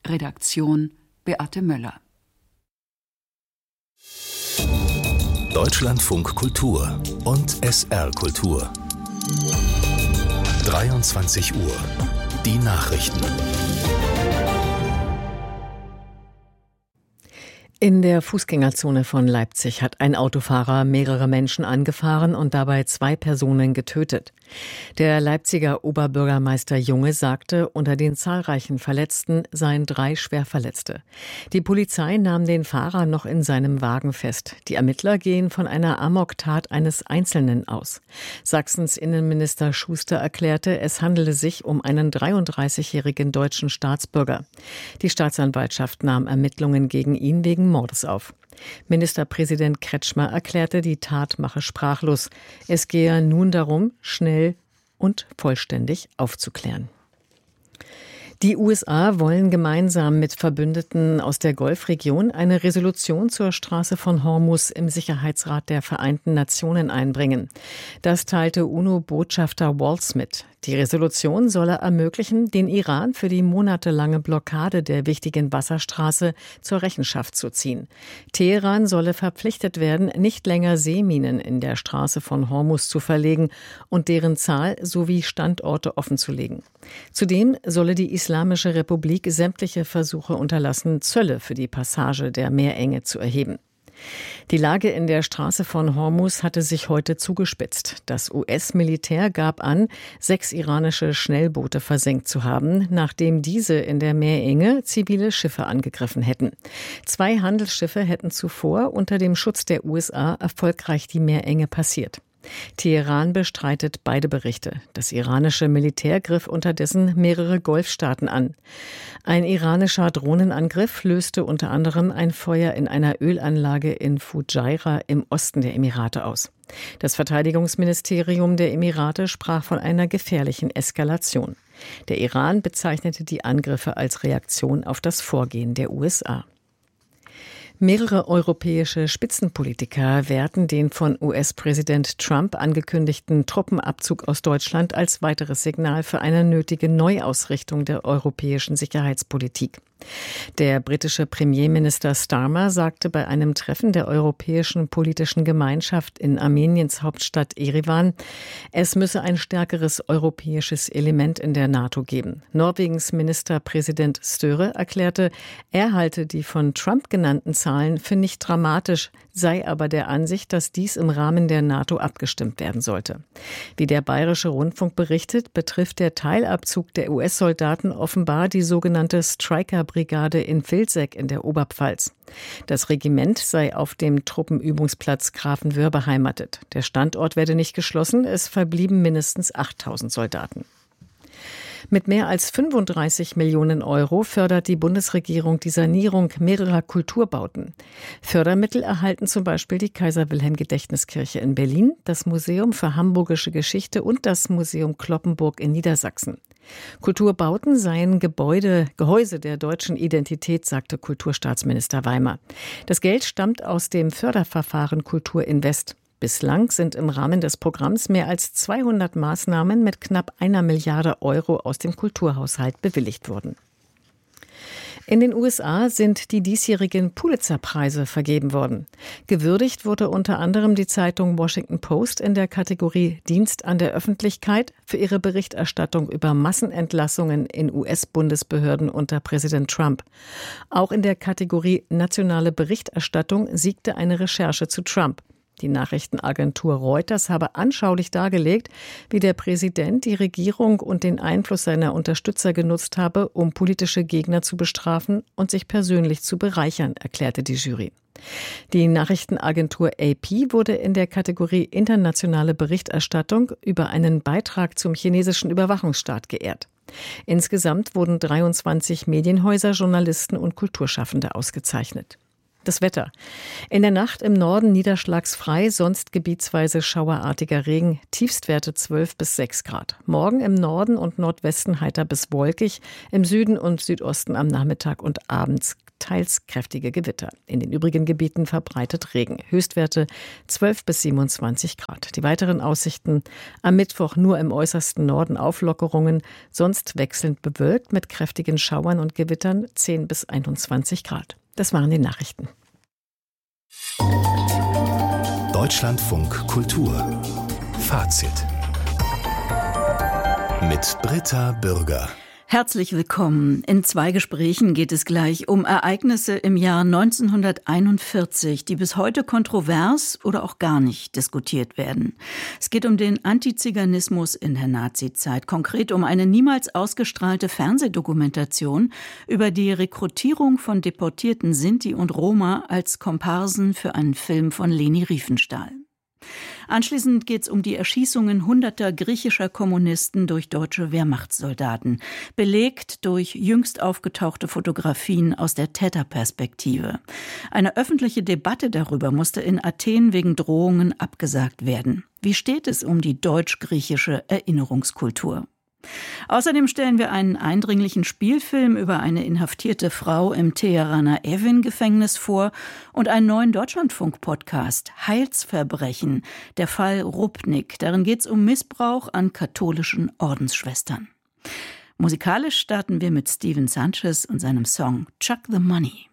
Redaktion Beate Möller. Deutschlandfunk Kultur und SR Kultur. 23 Uhr. Die Nachrichten. In der Fußgängerzone von Leipzig hat ein Autofahrer mehrere Menschen angefahren und dabei 2 Personen getötet. Der Leipziger Oberbürgermeister Junge sagte, unter den zahlreichen Verletzten seien 3 Schwerverletzte. Die Polizei nahm den Fahrer noch in seinem Wagen fest. Die Ermittler gehen von einer Amoktat eines Einzelnen aus. Sachsens Innenminister Schuster erklärte, es handele sich um einen 33-jährigen deutschen Staatsbürger. Die Staatsanwaltschaft nahm Ermittlungen gegen ihn wegen Mordes auf. Ministerpräsident Kretschmer erklärte, die Tat mache sprachlos. Es gehe nun darum, schnell und vollständig aufzuklären. Die USA wollen gemeinsam mit Verbündeten aus der Golfregion eine Resolution zur Straße von Hormuz im Sicherheitsrat der Vereinten Nationen einbringen. Das teilte UNO-Botschafter Waltz mit. Die Resolution solle ermöglichen, den Iran für die monatelange Blockade der wichtigen Wasserstraße zur Rechenschaft zu ziehen. Teheran solle verpflichtet werden, nicht länger Seeminen in der Straße von Hormuz zu verlegen und deren Zahl sowie Standorte offenzulegen. Zudem solle die Islamische Republik sämtliche Versuche unterlassen, Zölle für die Passage der Meerenge zu erheben. Die Lage in der Straße von Hormuz hatte sich heute zugespitzt. Das US-Militär gab an, 6 iranische Schnellboote versenkt zu haben, nachdem diese in der Meerenge zivile Schiffe angegriffen hätten. 2 Handelsschiffe hätten zuvor unter dem Schutz der USA erfolgreich die Meerenge passiert. Teheran bestreitet beide Berichte. Das iranische Militär griff unterdessen mehrere Golfstaaten an. Ein iranischer Drohnenangriff löste unter anderem ein Feuer in einer Ölanlage in Fujairah im Osten der Emirate aus. Das Verteidigungsministerium der Emirate sprach von einer gefährlichen Eskalation. Der Iran bezeichnete die Angriffe als Reaktion auf das Vorgehen der USA. Mehrere europäische Spitzenpolitiker werten den von US-Präsident Trump angekündigten Truppenabzug aus Deutschland als weiteres Signal für eine nötige Neuausrichtung der europäischen Sicherheitspolitik. Der britische Premierminister Starmer sagte bei einem Treffen der Europäischen Politischen Gemeinschaft in Armeniens Hauptstadt Erivan, es müsse ein stärkeres europäisches Element in der NATO geben. Norwegens Ministerpräsident Støre erklärte, er halte die von Trump genannten Zahlen für nicht dramatisch, sei aber der Ansicht, dass dies im Rahmen der NATO abgestimmt werden sollte. Wie der Bayerische Rundfunk berichtet, betrifft der Teilabzug der US-Soldaten offenbar die sogenannte Stryker-Brigade in Vilseck in der Oberpfalz. Das Regiment sei auf dem Truppenübungsplatz Grafenwöhr beheimatet. Der Standort werde nicht geschlossen, es verblieben mindestens 8.000 Soldaten. Mit mehr als 35 Millionen Euro fördert die Bundesregierung die Sanierung mehrerer Kulturbauten. Fördermittel erhalten zum Beispiel die Kaiser-Wilhelm-Gedächtniskirche in Berlin, das Museum für Hamburgische Geschichte und das Museum Cloppenburg in Niedersachsen. Kulturbauten seien Gehäuse der deutschen Identität, sagte Kulturstaatsminister Weimer. Das Geld stammt aus dem Förderverfahren Kultur Invest. Bislang sind im Rahmen des Programms mehr als 200 Maßnahmen mit knapp 1 Milliarde Euro aus dem Kulturhaushalt bewilligt worden. In den USA sind die diesjährigen Pulitzer-Preise vergeben worden. Gewürdigt wurde unter anderem die Zeitung Washington Post in der Kategorie Dienst an der Öffentlichkeit für ihre Berichterstattung über Massenentlassungen in US-Bundesbehörden unter Präsident Trump. Auch in der Kategorie Nationale Berichterstattung siegte eine Recherche zu Trump. Die Nachrichtenagentur Reuters habe anschaulich dargelegt, wie der Präsident die Regierung und den Einfluss seiner Unterstützer genutzt habe, um politische Gegner zu bestrafen und sich persönlich zu bereichern, erklärte die Jury. Die Nachrichtenagentur AP wurde in der Kategorie Internationale Berichterstattung über einen Beitrag zum chinesischen Überwachungsstaat geehrt. Insgesamt wurden 23 Medienhäuser, Journalisten und Kulturschaffende ausgezeichnet. Das Wetter. In der Nacht im Norden niederschlagsfrei, sonst gebietsweise schauerartiger Regen, Tiefstwerte 12 bis 6 Grad. Morgen im Norden und Nordwesten heiter bis wolkig, im Süden und Südosten am Nachmittag und abends teils kräftige Gewitter. In den übrigen Gebieten verbreitet Regen. Höchstwerte 12 bis 27 Grad. Die weiteren Aussichten: am Mittwoch nur im äußersten Norden Auflockerungen, sonst wechselnd bewölkt mit kräftigen Schauern und Gewittern 10 bis 21 Grad. Das waren die Nachrichten. Deutschlandfunk Kultur. Fazit. Mit Britta Bürger. Herzlich willkommen. In 2 Gesprächen geht es gleich um Ereignisse im Jahr 1941, die bis heute kontrovers oder auch gar nicht diskutiert werden. Es geht um den Antiziganismus in der Nazizeit, konkret um eine niemals ausgestrahlte Fernsehdokumentation über die Rekrutierung von deportierten Sinti und Roma als Komparsen für einen Film von Leni Riefenstahl. Anschließend geht es um die Erschießungen hunderter griechischer Kommunisten durch deutsche Wehrmachtssoldaten, belegt durch jüngst aufgetauchte Fotografien aus der Täterperspektive. Eine öffentliche Debatte darüber musste in Athen wegen Drohungen abgesagt werden. Wie steht es um die deutsch-griechische Erinnerungskultur? Außerdem stellen wir einen eindringlichen Spielfilm über eine inhaftierte Frau im Teheraner Evin-Gefängnis vor und einen neuen Deutschlandfunk-Podcast, Heilsverbrechen, der Fall Rupnik. Darin geht es um Missbrauch an katholischen Ordensschwestern. Musikalisch starten wir mit Steven Sanchez und seinem Song Chuck the Money.